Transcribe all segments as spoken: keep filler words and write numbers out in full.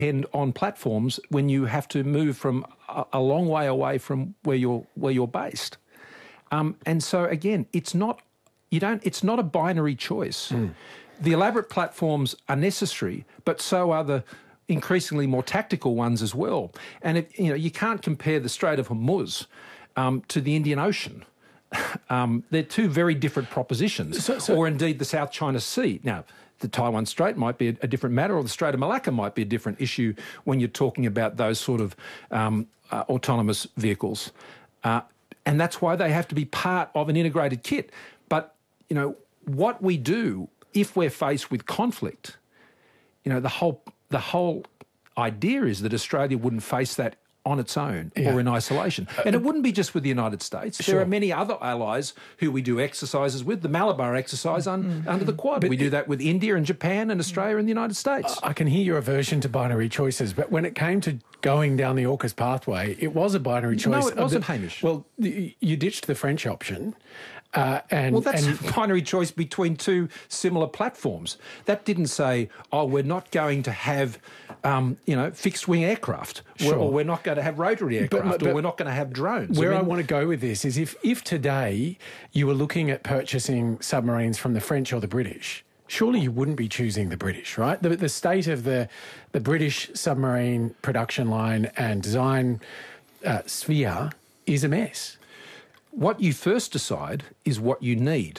depend on platforms when you have to move from a, a long way away from where you're where you're based. Um, and so again, it's not you don't it's not a binary choice. Mm. The elaborate platforms are necessary, but so are the increasingly more tactical ones as well. And if, you know, you can't compare the Strait of Hormuz um, to the Indian Ocean. Um, they're two very different propositions, so, so, or indeed the South China Sea. Now, the Taiwan Strait might be a, a different matter, or the Strait of Malacca might be a different issue when you're talking about those sort of um, uh, autonomous vehicles. Uh, and that's why they have to be part of an integrated kit. But, you know, what we do if we're faced with conflict, you know, the whole the whole idea is that Australia wouldn't face that on its own yeah. or in isolation. And it wouldn't be just with the United States. Sure. There are many other allies who we do exercises with. The Malabar exercise un, mm-hmm. under the Quad. But we do that with India and Japan and Australia and the United States. I can hear your aversion to binary choices, but when it came to going down the AUKUS pathway, it was a binary choice. No, it wasn't, Hamish. Well, you ditched the French option. Uh, and, well, that's and, a binary choice between two similar platforms. That didn't say, oh, we're not going to have, um, you know, fixed-wing aircraft, sure. or we're not going to have rotary aircraft, but, but, or we're not going to have drones. Where I, mean, I want to go with this is if, if today you were looking at purchasing submarines from the French or the British, surely you wouldn't be choosing the British, right? The, the state of the, the British submarine production line and design uh, sphere is a mess. What you first decide is what you need.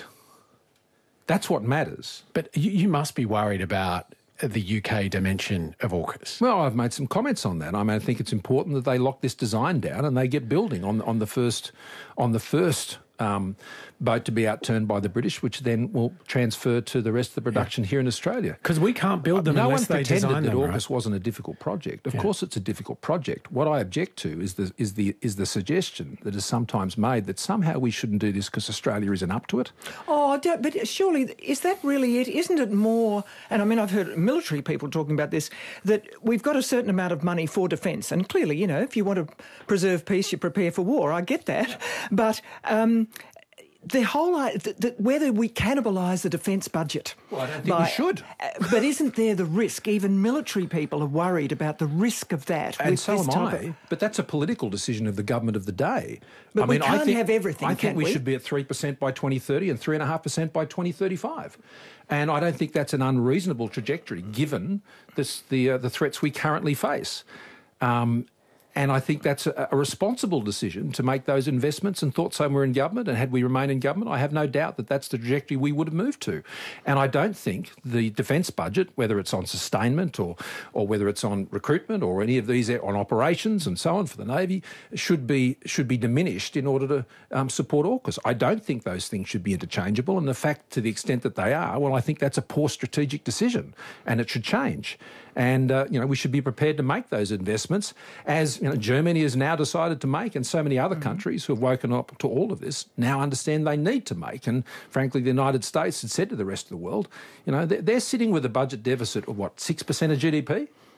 That's what matters. But you, you must be worried about the U K dimension of AUKUS. Well, I've made some comments on that. I mean, I think it's important that they lock this design down and they get building on on the first on the first um, boat to be outturned by the British, which then will transfer to the rest of the production yeah. here in Australia. Because we can't build them no unless one they design that them, AUKUS right? wasn't a difficult project. Of yeah. course, it's a difficult project. What I object to is the is the is the suggestion that is sometimes made that somehow we shouldn't do this because Australia isn't up to it. Oh, but surely is that really it? Isn't it more? And I mean, I've heard military people talking about this, that we've got a certain amount of money for defence, and clearly, you know, if you want to preserve peace, you prepare for war. I get that, but. Um, The whole the, the, whether we cannibalise the defence budget. Well, I don't think by, we should. But isn't there the risk? Even military people are worried about the risk of that. And with so this am type I. Of... But that's a political decision of the government of the day. But I we mean, can't I think, have everything. I think can we, we should be at three percent by twenty thirty and three and a half percent by twenty thirty-five. And I don't think that's an unreasonable trajectory given this, the uh, the threats we currently face. Um, And I think that's a, a responsible decision to make those investments, and thought so we're in government. And had we remained in government, I have no doubt that that's the trajectory we would have moved to. And I don't think the defence budget, whether it's on sustainment or or whether it's on recruitment or any of these on operations and so on for the Navy, should be should be diminished in order to um, support AUKUS. I don't think those things should be interchangeable. And the fact, to the extent that they are, well, I think that's a poor strategic decision, and it should change. And, uh, you know, we should be prepared to make those investments, as, you know, Germany has now decided to make, and so many other mm-hmm. countries who have woken up to all of this now understand they need to make. And, frankly, the United States had said to the rest of the world, you know, they're, they're sitting with a budget deficit of, what, six percent of G D P?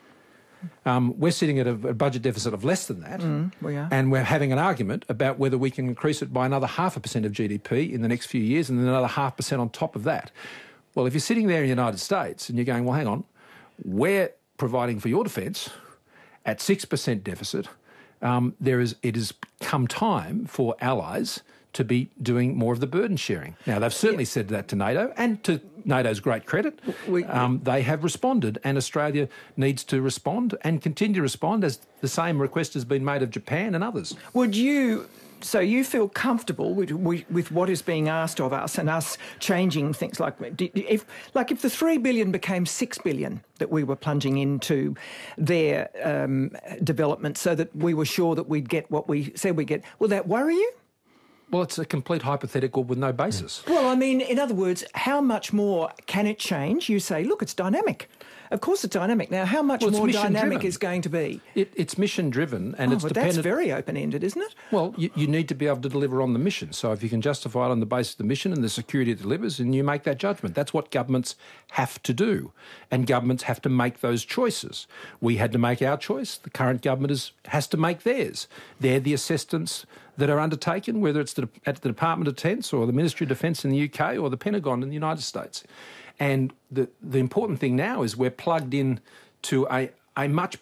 Um, we're sitting at a, a budget deficit of less than that. Mm, we are. And we're having an argument about whether we can increase it by another half a percent of G D P in the next few years, and then another half percent on top of that. Well, if you're sitting there in the United States and you're going, well, hang on, we're providing for your defence at six percent deficit, um, there is it has come time for allies to be doing more of the burden sharing. Now, they've certainly yeah. said that to NATO, and to NATO's great credit, we, um, they have responded, and Australia needs to respond and continue to respond, as the same request has been made of Japan and others. Would you... So you feel comfortable with, with what is being asked of us, and us changing things like if, like if the three billion became six billion that we were plunging into their um, development, so that we were sure that we'd get what we said we'd get. Will that worry you? Well, it's a complete hypothetical with no basis. Well, I mean, in other words, how much more can it change? You say, look, it's dynamic. Of course it's dynamic. Now, how much well, more dynamic driven. is going to be? It, it's mission-driven, and oh, it's but dependent... that's very open-ended, isn't it? Well, you, you need to be able to deliver on the mission. So if you can justify it on the basis of the mission and the security it delivers, and you make that judgment. That's what governments have to do, and governments have to make those choices. We had to make our choice. The current government is, has to make theirs. They're the assistants that are undertaken, whether it's the, at the Department of Defence or the Ministry of Defence in the U K or the Pentagon in the United States. And the, the important thing now is we're plugged in to a, a much